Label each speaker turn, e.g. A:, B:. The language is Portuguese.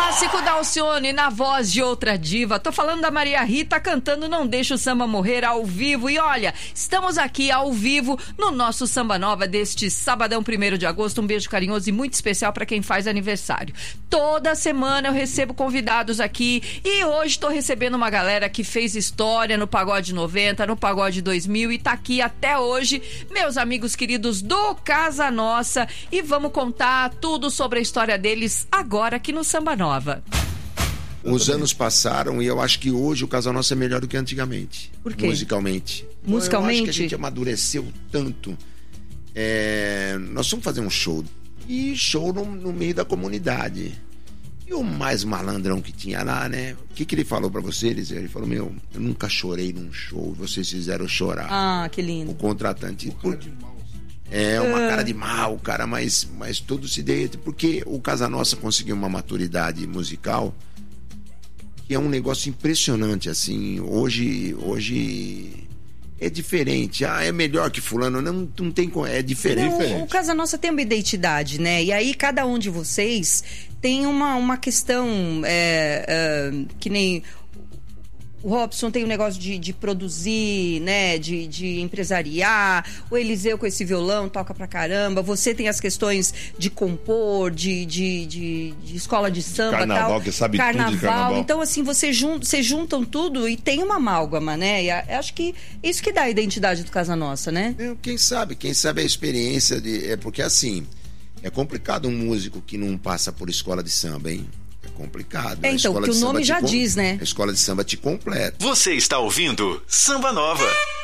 A: Clássico da Alcione na voz de outra diva. Tô falando da Maria Rita cantando Não Deixa o Samba Morrer ao vivo. E olha, estamos aqui ao vivo no nosso Samba Nova deste sabadão 1º de agosto. Um beijo carinhoso e muito especial para quem faz aniversário. Toda semana eu recebo convidados aqui e hoje tô recebendo uma galera que fez história no Pagode 90, no Pagode 2000 e tá aqui até hoje, meus amigos queridos do Casa Nossa, e vamos contar tudo sobre a história deles agora aqui no Samba Nova.
B: Os anos passaram e eu acho que hoje o Casa Nossa é melhor do que antigamente.
A: Por quê?
B: Musicalmente.
A: Musicalmente?
B: Eu acho que a gente amadureceu tanto. Nós fomos fazer um show. E show no meio da comunidade. E o mais malandrão que tinha lá, né? O que ele falou pra vocês? Ele falou, eu nunca chorei num show. Vocês fizeram chorar.
A: Ah, que lindo.
B: O contratante. Uma cara de mal, cara, mas tudo se deu. Porque o Casa Nossa conseguiu uma maturidade musical que é um negócio impressionante, assim. Hoje é diferente. É melhor que fulano. Não tem... É diferente.
C: O Casa Nossa tem uma identidade, né? E aí cada um de vocês tem uma questão que nem... O Robson tem um negócio de produzir, né? De empresariar. O Eliseu com esse violão toca pra caramba. Você tem as questões de compor, de escola de samba,
D: carnaval,
C: tal.
D: Que sabe tudo de carnaval.
C: Então, assim, vocês juntam tudo e tem uma amálgama, né? E acho que isso que dá a identidade do Casa Nossa, né?
B: Quem sabe a experiência de... Porque, assim, é complicado um músico que não passa por escola de samba, hein? Complicado.
C: Então, que o nome já diz, né?
B: A escola de samba te completa.
E: Você está ouvindo Samba Nova.